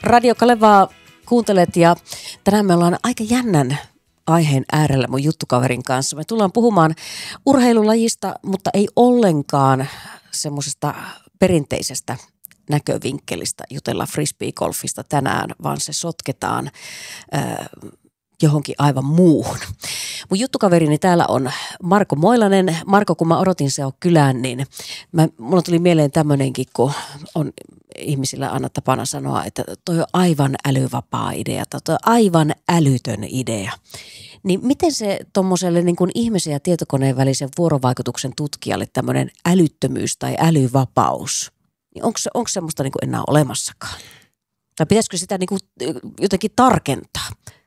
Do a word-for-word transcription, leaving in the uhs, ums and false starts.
Radio Kalevaa kuuntelet ja tänään me ollaan aika jännän aiheen äärellä mun juttukaverin kanssa. Me tullaan puhumaan urheilulajista, mutta ei ollenkaan semmoisesta perinteisestä näkövinkkelistä jutella frisbeegolfista tänään, vaan se sotketaan äh, johonkin aivan muuhun. Mun juttukaverini täällä on Marko Moilanen. Marko, kun mä odotin se on kylään, niin mä, mulla tuli mieleen tämmöinenkin, kun on ihmisillä aina tapana sanoa, että toi on aivan älyvapaa idea, tai toi on aivan älytön idea. Niin miten se tommoselle niin kuin ihmisen ja tietokoneen välisen vuorovaikutuksen tutkijalle tämmöinen älyttömyys tai älyvapaus, niin onko, onko semmoista niin kuin enää olemassakaan? Tai pitäisikö sitä niin kuin jotenkin tarkentaa?